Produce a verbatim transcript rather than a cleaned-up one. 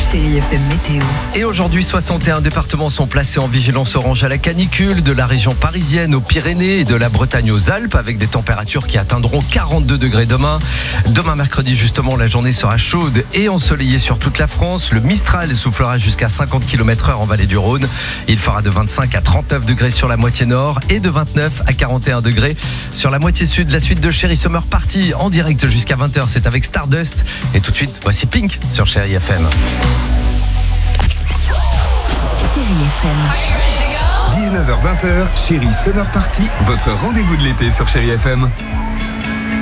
Chérie F M Météo. Et aujourd'hui, soixante et un départements sont placés en vigilance orange à la canicule, de la région parisienne aux Pyrénées et de la Bretagne aux Alpes, avec des températures qui atteindront quarante-deux degrés demain. Demain mercredi, justement, la journée sera chaude et ensoleillée sur toute la France. Le Mistral soufflera jusqu'à cinquante kilomètres heure en vallée du Rhône. Il fera de vingt-cinq à trente-neuf degrés sur la moitié nord et de vingt-neuf à quarante et un degrés sur la moitié sud. La suite de Chérie Summer Party en direct jusqu'à vingt heures, c'est avec Stardust. Et tout de suite, voici Pink sur Chérie F M. Chérie F M. dix-neuf heures vingt, Chérie Summer Party, votre rendez-vous de l'été sur Chérie F M.